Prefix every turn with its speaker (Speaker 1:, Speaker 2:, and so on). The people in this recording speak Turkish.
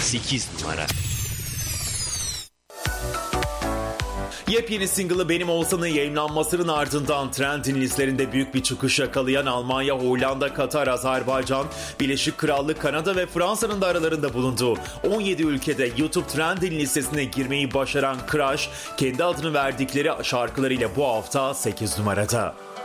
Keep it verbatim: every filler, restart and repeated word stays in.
Speaker 1: sekiz numara.
Speaker 2: Yepyeni single'ı Benim Olsan'ın yayımlanmasının ardından trendin listelerinde büyük bir çıkış yakalayan Almanya, Hollanda, Katar, Azerbaycan, Birleşik Krallık, Kanada ve Fransa'nın da aralarında bulunduğu on yedi ülkede YouTube trendin listesine girmeyi başaran Crush, kendi adını verdikleri şarkılarıyla bu hafta sekiz numarada.